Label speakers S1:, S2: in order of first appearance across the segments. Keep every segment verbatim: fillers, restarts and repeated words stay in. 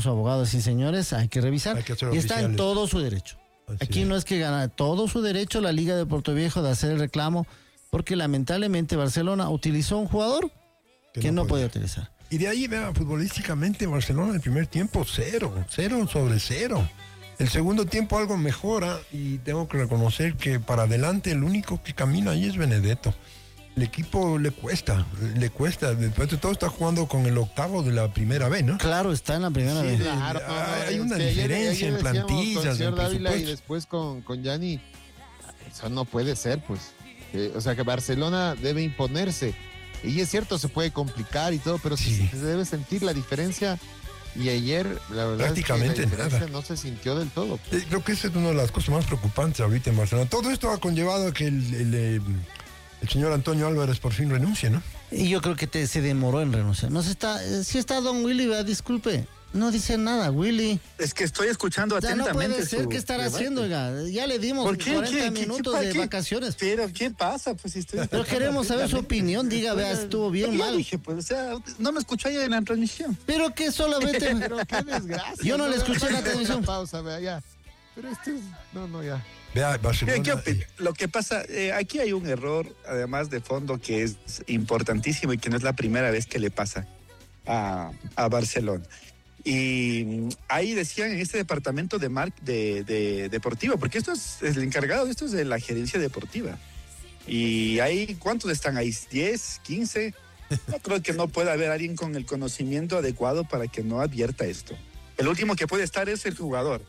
S1: abogados y señores, hay que revisar.
S2: Hay que hacer
S1: y está en
S2: oficiales.
S1: todo su derecho.
S2: Así
S1: Aquí
S2: es.
S1: no es que gana todo su derecho la Liga de Puerto Viejo de hacer el reclamo, porque lamentablemente Barcelona utilizó un jugador que,
S2: Que
S1: no,
S2: no
S1: podía
S2: podía.
S1: utilizar.
S2: Y de ahí, vea, futbolísticamente, Barcelona el primer tiempo cero, cero sobre cero. El segundo tiempo algo mejora y tengo que reconocer que para adelante el único que camina ahí es Benedetto. El equipo le cuesta, le cuesta. Después de todo está jugando con el octavo de la primera vez, ¿no?
S1: Claro, está en la primera
S2: Sí,
S1: vez.
S2: de-
S3: Claro,
S2: hay
S3: no,
S2: una
S3: es que ayer-
S2: diferencia
S3: ayer
S2: en
S3: decíamos
S2: plantillas,
S3: con
S2: en
S3: señor Dávila y
S2: presupuesto.
S3: después con, con Gianni. Eso no puede ser, pues. Eh, o sea, que Barcelona debe imponerse. Y es cierto, se puede complicar y todo, pero sí,
S2: Sí.
S3: se debe sentir la diferencia. Y ayer, la verdad,
S2: Prácticamente
S3: es que la diferencia
S2: nada.
S3: no se sintió del todo.
S2: Eh, Creo que esa es una de las cosas más preocupantes ahorita en Barcelona. Todo esto ha conllevado a que el, el, eh, el señor Antonio Álvarez por fin renuncie, ¿no?
S1: Y yo creo que te, se demoró en renunciar. No se está, eh, si está Don Willy, vea, disculpe, no dice nada, Willy.
S4: Es que estoy escuchando
S1: Ya no
S4: atentamente.
S1: puede ser,
S4: su
S1: ¿qué estará
S4: debate.
S1: haciendo, oiga? Ya le dimos
S4: ¿Por qué?
S1: cuarenta
S4: ¿Qué? ¿Qué?
S1: minutos
S4: ¿Qué?
S1: de
S4: ¿Qué?
S1: vacaciones.
S4: Pero, ¿qué pasa? Pues si estoy
S1: Pero queremos saber su opinión, diga, vea, estuvo bien,
S4: Ya
S1: mal.
S4: dije, pues, o sea, no me escuchó ayer en la transmisión.
S1: Pero que solamente...
S3: Pero qué desgracia.
S1: Yo no le escuché en la
S3: Una
S1: televisión.
S3: pausa, vea, ya. Pero este es... No, no, ya.
S2: Vea, Barcelona.
S4: ¿Qué, qué opina?
S2: eh,
S4: Lo que pasa, eh, aquí hay un error, además de fondo, que es importantísimo y que no es la primera vez que le pasa a, a Barcelona. Y mm, ahí decían en este departamento de, mar, de, de deportivo, porque esto es el encargado de esto es de la gerencia deportiva. Y ahí, ¿cuántos están ahí? ¿diez? ¿quince? No creo que no pueda haber alguien con el conocimiento adecuado para que no advierta esto. El último que puede estar es el jugador.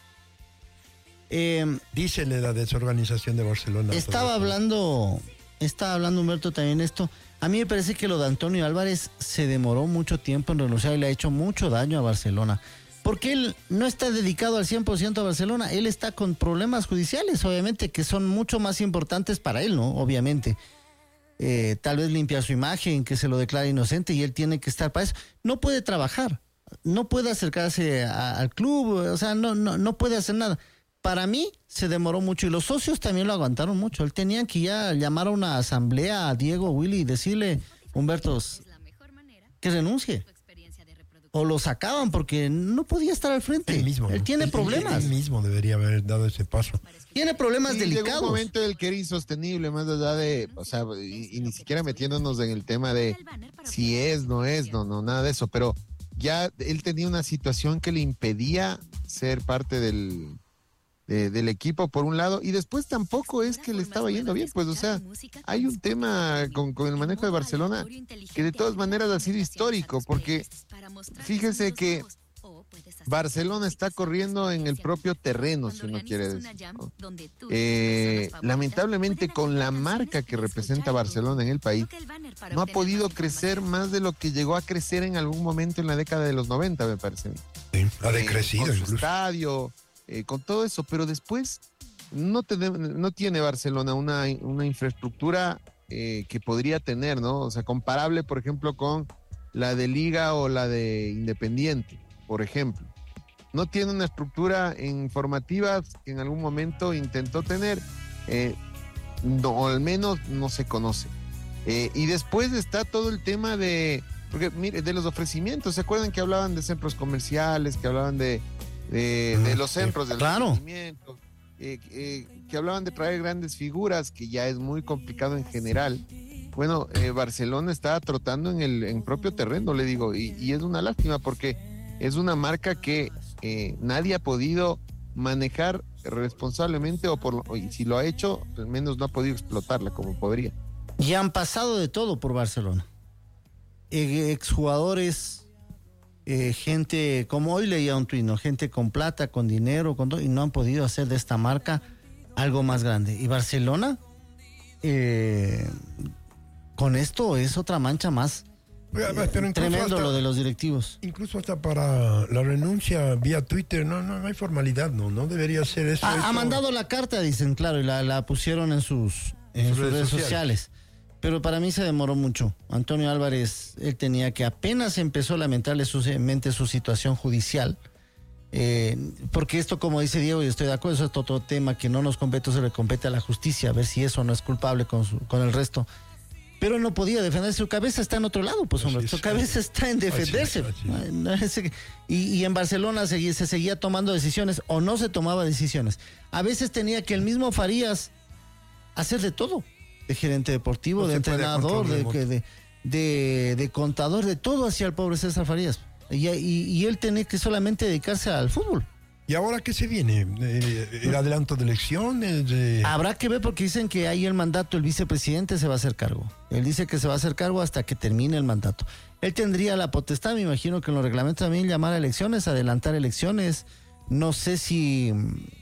S1: Eh,
S2: dícele la desorganización de Barcelona.
S1: estaba hablando, estaba hablando Humberto también esto. A mí me parece que lo de Antonio Álvarez se demoró mucho tiempo en renunciar y le ha hecho mucho daño a Barcelona. Porque él no está dedicado al cien por ciento a Barcelona, él está con problemas judiciales, obviamente, que son mucho más importantes para él, ¿no? Obviamente. Eh, tal vez limpiar su imagen, que se lo declare inocente y él tiene que estar para eso. No puede trabajar, no puede acercarse a- al club, o sea, no, no, no puede hacer nada. Para mí se demoró mucho y los socios también lo aguantaron mucho. Él tenía que ya llamar a una asamblea a Diego, Willy y decirle, Humberto, que renuncie. O lo sacaban porque no podía estar al frente.
S2: Él mismo.
S1: Él
S2: ¿no?
S1: tiene
S2: Él-
S1: problemas.
S2: Él, él mismo debería haber dado ese paso.
S1: Tiene problemas
S3: Sí, llegó
S1: delicados.
S3: un momento en el que era insostenible, más allá de, o sea, y, y ni siquiera metiéndonos en el tema de si es, no es, no, no, nada de eso, pero ya él tenía una situación que le impedía ser parte del, de- del equipo por un lado, y después tampoco es que le estaba yendo bien, pues, o sea, hay un tema con, con el manejo de Barcelona que de todas maneras ha sido histórico, porque fíjese que Barcelona está corriendo en el propio terreno, si uno quiere decir, ¿no? Eh, lamentablemente con la marca que representa Barcelona en el país, no ha podido crecer más de lo que llegó a crecer en algún momento en la década de los noventa, me parece.
S2: Sí, ha
S3: Eh,
S2: decrecido
S3: con su
S2: incluso.
S3: estadio, eh, con todo eso, pero después no, tiene, no tiene Barcelona una, una infraestructura eh, que podría tener, ¿no? O sea, comparable, por ejemplo, con la de Liga o la de Independiente, por ejemplo. No tiene una estructura informativa que en algún momento intentó tener, eh, no, o al menos no se conoce. Eh, y después está todo el tema de, porque mire, de los ofrecimientos. ¿Se acuerdan que hablaban de centros comerciales, que hablaban de, de, de los centros del
S1: Claro.
S3: entretenimiento, eh, eh, que hablaban de traer grandes figuras, que ya es muy complicado en general? Bueno, eh, Barcelona está trotando en el en propio terreno, le digo, y, y es una lástima porque es una marca que eh, nadie ha podido manejar responsablemente, o por lo, y si lo ha hecho, al menos no ha podido explotarla como podría.
S1: Y han pasado de todo por Barcelona. Eh, exjugadores, eh, gente, como hoy leía un tuit, ¿no? Gente con plata, con dinero, con todo, y no han podido hacer de esta marca algo más grande. Y Barcelona, eh, con esto es otra mancha más.
S2: Pero incluso
S1: Tremendo
S2: hasta-
S1: lo de los directivos.
S2: Incluso hasta para la renuncia vía Twitter, no, no, no hay formalidad, no, no debería ser eso.
S1: Ha,
S2: eso-
S1: ha mandado la carta, dicen, claro, y la, la pusieron en sus, en sus redes sociales. Pero para mí se demoró mucho. Antonio Álvarez, él tenía que apenas empezó lamentablemente su situación judicial, eh, porque esto, como dice Diego, y estoy de acuerdo, eso es otro tema que no nos compete, se le compete a la justicia, a ver si eso no es culpable con, su, con el resto. pero él no podía defenderse. Su cabeza está en otro lado, pues, hombre. Su cabeza está en defenderse. Así es, así es. Y, y en Barcelona se, se seguía tomando decisiones o no se tomaba decisiones. A veces tenía que el mismo Farías hacer de todo. De gerente deportivo, no de entrenador, de, de, de, de, de contador, de todo hacia el pobre César Farías. Y, y, y él tenía que solamente dedicarse al fútbol.
S2: ¿Y ahora qué se viene? Eh, ¿El adelanto de elecciones? Eh...
S1: Habrá que ver porque dicen que ahí el mandato, el vicepresidente se va a hacer cargo. Él dice que se va a hacer cargo hasta que termine el mandato. Él tendría la potestad, me imagino que en los reglamentos también llamar a elecciones, adelantar elecciones. No sé si...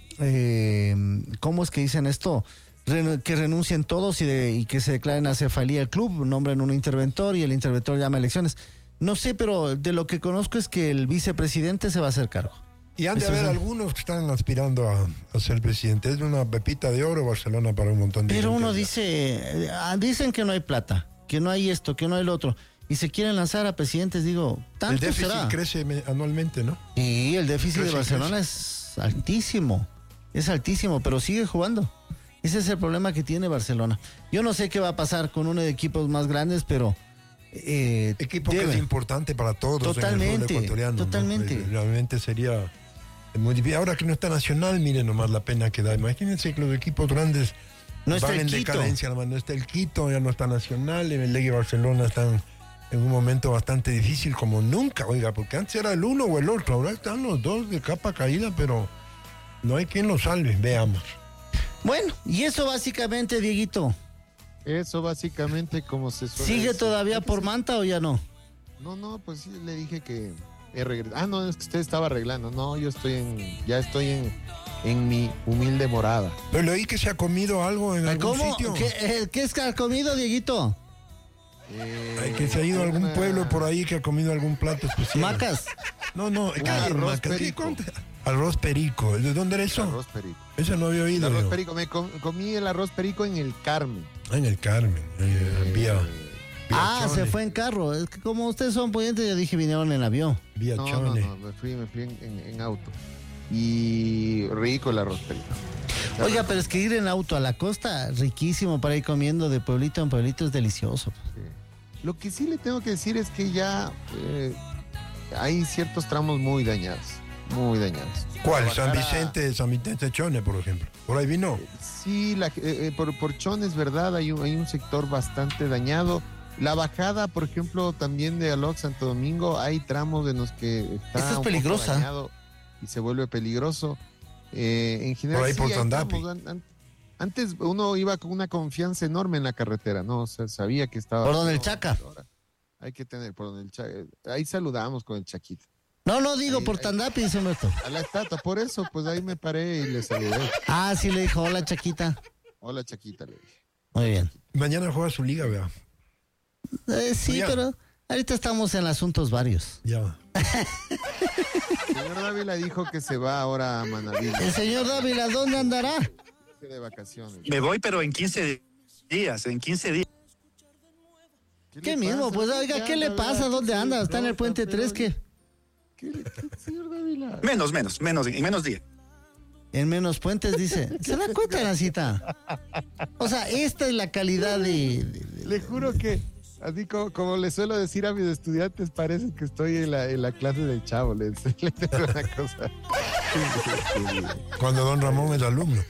S1: Eh, ¿Cómo es que dicen esto? Que renuncien todos y, de, y que se declaren acefalía el club, nombren un interventor y el interventor llama a elecciones. No sé, pero de lo que conozco es que el vicepresidente se va a hacer cargo.
S2: Y han de haber algunos que están aspirando a, a ser presidente. Es una pepita de oro Barcelona para un montón de
S1: Pero
S2: gente.
S1: uno dice, eh, dicen que no hay plata, que no hay esto, que no hay lo otro. Y se quieren lanzar a presidentes, digo, ¿tanto
S2: el déficit
S1: será?
S2: crece anualmente, ¿no?
S1: Sí, el déficit crece, de Barcelona crece. es altísimo. Es altísimo, pero sigue jugando. Ese es el problema que tiene Barcelona. Yo no sé qué va a pasar con uno de equipos más grandes, pero... Eh,
S2: equipo
S1: debe.
S2: que es importante para todos
S1: totalmente,
S2: en el fútbol ecuatoriano.
S1: Totalmente.
S2: ¿no? Realmente sería muy difícil. Ahora que no está Nacional, miren nomás la pena que da. Imagínense que los equipos grandes
S1: no
S2: van en Quito. decadencia. Nomás. No está el Quito, ya no está Nacional. El Legue y Barcelona están en un momento bastante difícil como nunca, oiga, porque antes era el uno o el otro. Ahora están los dos de capa caída, pero no hay quien los salve. Veamos.
S1: Bueno, y eso básicamente, Dieguito.
S3: Eso básicamente como se suele
S1: ¿Sigue
S3: decir.
S1: todavía por Manta o ya no?
S3: No, no, pues sí, le dije que he regresado. Ah, no, es que usted estaba arreglando. No, yo estoy en, ya estoy en, en mi humilde morada.
S2: Pero leí que se ha comido algo en algún
S1: ¿Cómo?
S2: sitio.
S1: ¿Qué, eh, ¿Qué es que ha comido, Dieguito?
S3: Eh,
S2: Ay, que se ha ido a algún
S3: una...
S2: pueblo por ahí que ha comido algún plato especial.
S1: ¿Macas?
S2: No, no, ¿qué
S3: arroz
S2: macas?
S3: perico.
S2: ¿Qué arroz perico. ¿De dónde era eso?
S3: Arroz perico.
S2: Eso no había oído.
S3: El arroz
S2: yo.
S3: perico. Me com comí el arroz perico en el Carmen.
S2: Ah, en el Carmen. Eh, vía, vía
S1: Ah,
S2: Chone.
S1: se fue en carro. Es que como ustedes son pudientes, yo dije vinieron en avión.
S2: Vía
S3: No, no,
S2: Chone.
S3: no, me fui, me fui en, en, en auto. Y rico el arroz perico.
S1: Oiga, pero es que ir en auto a la costa, riquísimo para ir comiendo de pueblito en pueblito, es delicioso.
S3: Sí. Lo que sí le tengo que decir es que ya eh, hay ciertos tramos muy dañados, muy dañados.
S2: ¿Cuál?
S3: Para
S2: San
S3: bajar a-
S2: Vicente, San Vicente Chone, por ejemplo. Por ahí vino.
S3: Sí, la, eh, eh, por, por Chon es verdad, hay un, hay un sector bastante dañado. La bajada, por ejemplo, también de Alox Santo Domingo, hay tramos en los que está
S1: Esta es
S3: un poco
S1: peligrosa.
S3: dañado y se vuelve peligroso. Eh, en general,
S2: Por ahí
S3: sí,
S2: por
S3: hay
S2: Tandapi.
S3: tramos. An- an- Antes uno iba con una confianza enorme en la carretera, ¿no? O sea, sabía que estaba...
S1: Por donde el
S3: no,
S1: Chaca.
S3: ahora Hay que tener, por donde el Chaca. Ahí saludamos con el Chaquita.
S1: No, no digo
S3: Ahí-
S1: por
S3: ahí-
S1: Tandapi, dice Humberto.
S3: A la estatua, por eso, pues ahí me paré y le saludé.
S1: Ah, sí le dijo, hola Chaquita.
S3: Hola, Chaquita, le dije.
S1: Muy bien.
S2: Mañana juega su liga, vea.
S1: Eh, sí,
S2: Ya.
S1: pero ahorita estamos en asuntos varios.
S2: Ya.
S3: El señor Dávila dijo que se va ahora a Manaví
S1: El señor Dávila, ¿dónde andará?
S3: de vacaciones.
S4: Me voy, pero en quince días, en quince días.
S1: ¿Qué
S3: le
S1: mismo?
S3: pasa?
S1: Pues, oiga,
S3: Ya
S1: ¿qué le
S3: anda,
S1: pasa?
S3: vea,
S1: ¿Dónde
S3: que
S1: anda?
S3: se
S1: ¿Está en el
S3: nota,
S1: puente
S3: pero-
S1: tres? ¿Qué?
S3: ¿Qué le- qué- señor Dávila?
S4: Menos, menos, menos, en menos días.
S1: En menos puentes, dice. ¿Se da cuenta, Nacita? O sea, esta es la calidad de... de- de-
S3: Le juro que, así como, como le suelo decir a mis estudiantes, parece que estoy en la, en la clase del chavo. Les, les digo una cosa.
S2: Cuando don Ramón es alumno.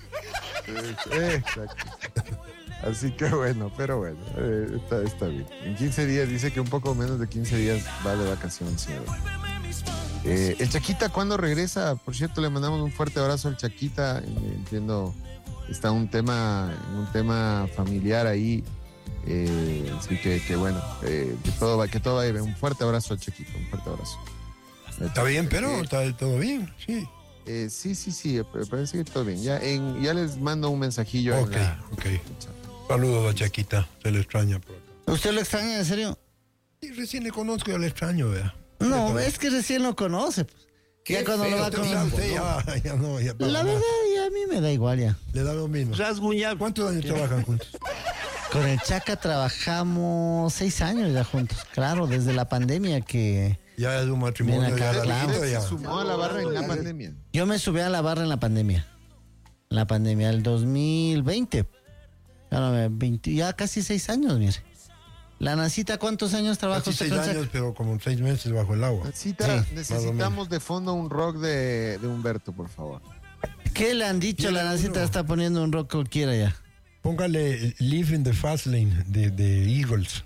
S3: Exacto. Así que bueno, pero bueno, eh, está, está bien. En quince días, dice que un poco menos de quince días va de vacaciones, señor. Eh, el Chaquita, ¿cuándo regresa? Por cierto, le mandamos un fuerte abrazo al Chaquita. Eh, entiendo, está un tema, un tema familiar ahí. Eh, así que, que bueno, eh, que todo va, que todo va bien. Un fuerte abrazo al Chaquita, un fuerte abrazo.
S2: Está bien, pero
S3: Eh,
S2: está todo bien, sí.
S3: eh, sí, sí, sí, eh, parece que todo bien. Ya, en, ya les mando un mensajillo.
S2: Ok,
S3: en la-
S2: ok. Saludos a Chaquita, se le extraña por acá.
S1: ¿Usted lo extraña, en serio?
S2: Sí, recién le conozco, ya le extraño, vea.
S1: No, es que recién lo conoce. Pues. Ya cuando lo va a
S2: Usted ya,
S1: conocer.
S2: usted ya, ya no, ya para
S1: La
S2: nada.
S1: verdad, ya a mí me da igual ya.
S2: Le da lo mismo.
S5: Rasguñar.
S2: ¿Cuántos años trabajan juntos?
S1: Con el Chaca trabajamos seis años ya juntos. Claro, desde la pandemia que
S2: Ya es un matrimonio,
S1: Ven acá,
S2: ya
S1: claro.
S2: larguito,
S3: Usted
S2: ya.
S3: se sumó a la barra en la pandemia.
S1: yo me subí a la barra en la pandemia. En la pandemia, el dos mil veinte. Claro, veinte, ya casi seis años, mire. La Nancita, ¿cuántos años trabaja
S2: Casi
S1: usted
S2: seis
S1: con esa-
S2: años, pero como seis meses bajo el agua.
S3: Necesita-
S1: Sí,
S3: necesitamos de fondo un rock de, de Humberto, por favor.
S1: ¿Qué le han dicho?
S2: Mira,
S1: La Nancita
S2: uno.
S1: está poniendo un rock cualquiera ya.
S2: Póngale Live in the Fast Lane de, de Eagles.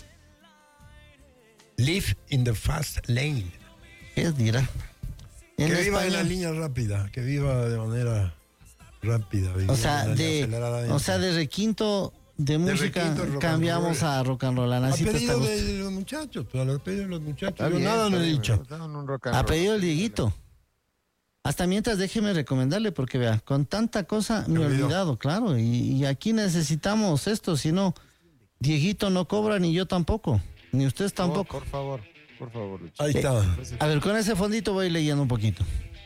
S2: Live in the Fast Lane.
S1: ¿Qué dirá? En
S2: Que viva en la
S1: español.
S2: línea rápida, que viva de manera rápida.
S1: O
S2: viva
S1: sea,
S2: en la línea
S1: de,
S2: aceleradamente.
S1: o sea, de requinto de música
S2: requinto, rock and
S1: cambiamos
S2: roll.
S1: a rock and roll. La
S2: a
S1: Nancita está
S2: pedido
S1: gusto.
S2: de los muchachos, pues, a pedido de los muchachos.
S3: Está
S2: Yo
S3: bien,
S2: nada no
S3: está
S2: he
S3: bien,
S2: dicho.
S3: me gusta un rock and
S1: Ha
S3: roll.
S1: pedido el Dieguito. Hasta mientras déjeme recomendarle, porque vea, con tanta cosa me he
S2: olvidó.
S1: olvidado, claro. Y, y aquí necesitamos esto, si no, Dieguito no cobra ni yo tampoco, ni ustedes
S3: Por favor,
S1: tampoco.
S3: Por favor, por favor, Lucho.
S2: Ahí está.
S1: A ver, con ese fondito voy leyendo un poquito.